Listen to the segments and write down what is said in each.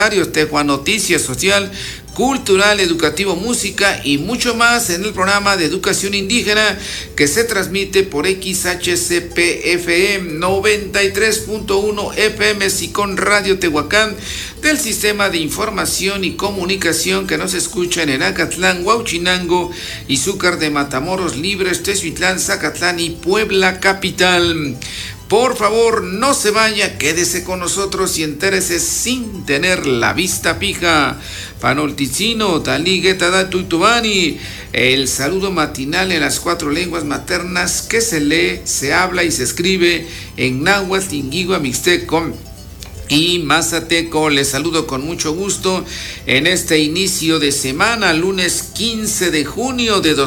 Tejua, noticias social, cultural, educativo, música y mucho más en el programa de educación indígena que se transmite por XHCP-FM 93.1 FM Sicón Radio Tehuacán del Sistema de Información y Comunicación que nos escucha en Enacatlán, Huauchinango, Izúcar de Matamoros, Libres, Tezuitlán, Zacatlán y Puebla Capital. Por favor, no se vaya, quédese con nosotros y entérese sin tener la vista fija. Panolticino, Taligueta da Tuitubani, el saludo matinal en las 4 lenguas maternas que se lee, se habla y se escribe en náhuatl, inguigua, mixteco y mazateco. Les saludo con mucho gusto en este inicio de semana, lunes 15 de junio de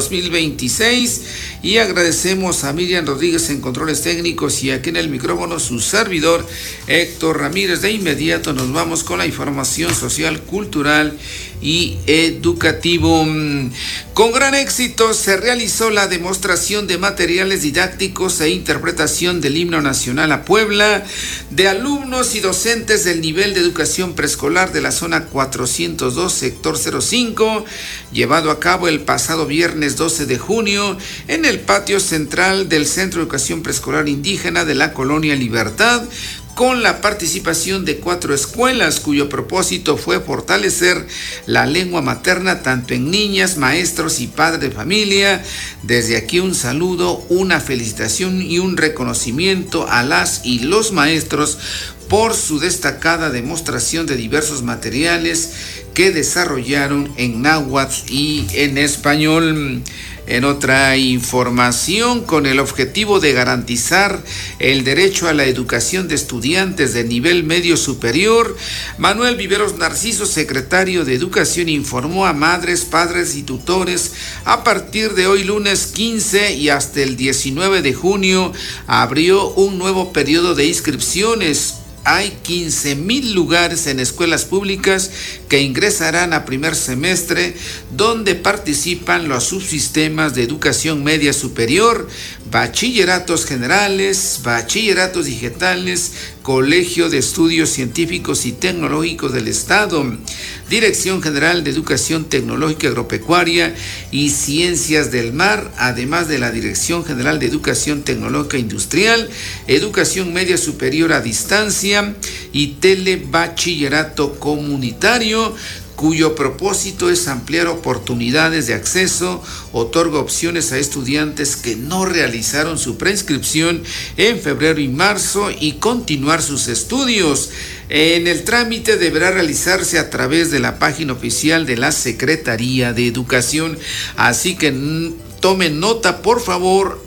2026, y agradecemos a Miriam Rodríguez en controles técnicos y aquí en el micrófono su servidor Héctor Ramírez. De inmediato nos vamos con la información social, cultural y educativo. Con gran éxito se realizó la demostración de materiales didácticos e interpretación del himno nacional a Puebla de alumnos y docentes del nivel de educación preescolar de la zona 402, sector 05, llevado a cabo el pasado viernes 12 de junio en el patio central del Centro de Educación Preescolar Indígena de la Colonia Libertad, con la participación de 4 escuelas cuyo propósito fue fortalecer la lengua materna tanto en niñas, maestros y padres de familia. Desde aquí un saludo, una felicitación y un reconocimiento a las y los maestros por su destacada demostración de diversos materiales que desarrollaron en náhuatl y en español. En otra información, con el objetivo de garantizar el derecho a la educación de estudiantes de nivel medio superior, Manuel Viveros Narciso, secretario de Educación, informó a madres, padres y tutores a partir de hoy lunes 15 y hasta el 19 de junio abrió un nuevo periodo de inscripciones. Hay 15,000 lugares en escuelas públicas que ingresarán a primer semestre, donde participan los subsistemas de educación media superior, bachilleratos generales, bachilleratos digitales, Colegio de Estudios Científicos y Tecnológicos del Estado, Dirección General de Educación Tecnológica Agropecuaria y Ciencias del Mar, además de la Dirección General de Educación Tecnológica Industrial, Educación Media Superior a Distancia y Telebachillerato Comunitario, cuyo propósito es ampliar oportunidades de acceso, otorga opciones a estudiantes que no realizaron su preinscripción en febrero y marzo y continuar sus estudios. En el trámite deberá realizarse a través de la página oficial de la Secretaría de Educación, así que tomen nota, por favor,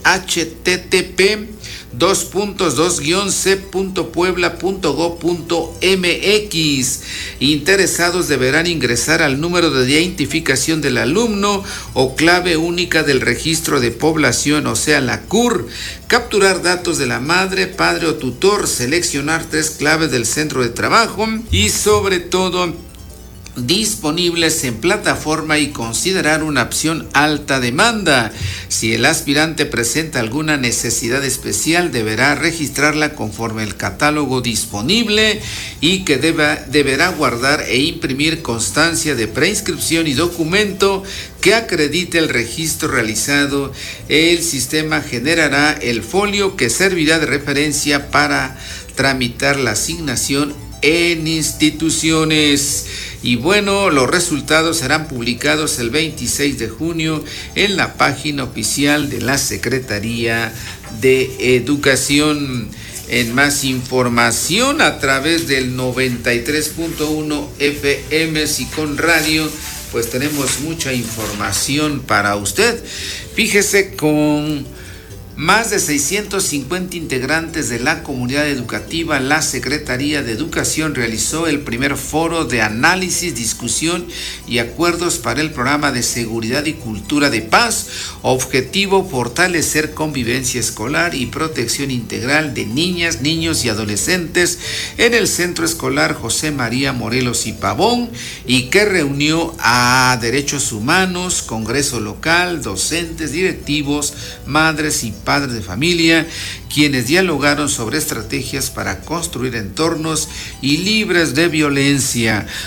http://c.puebla.gov.mx. Interesados deberán ingresar al número de identificación del alumno o clave única del registro de población, o sea, la CUR, capturar datos de la madre, padre o tutor, seleccionar 3 claves del centro de trabajo y sobre todo disponibles en plataforma y considerar una opción alta demanda. Si el aspirante presenta alguna necesidad especial, deberá registrarla conforme el catálogo disponible y que deberá guardar e imprimir constancia de preinscripción y documento que acredite el registro realizado. El sistema generará el folio que servirá de referencia para tramitar la asignación en instituciones. Y bueno, los resultados serán publicados el 26 de junio en la página oficial de la Secretaría de Educación. En más información, a través del 93.1 FM Sicón Radio, pues tenemos mucha información para usted. Fíjese, con más de 650 integrantes de la comunidad educativa, la Secretaría de Educación realizó el primer foro de análisis, discusión y acuerdos para el programa de seguridad y cultura de paz. Objetivo: fortalecer convivencia escolar y protección integral de niñas, niños y adolescentes en el Centro Escolar José María Morelos y Pavón, y que reunió a derechos humanos, Congreso local, docentes, directivos, madres y padres padres de familia, quienes dialogaron sobre estrategias para construir entornos y libres de violencia.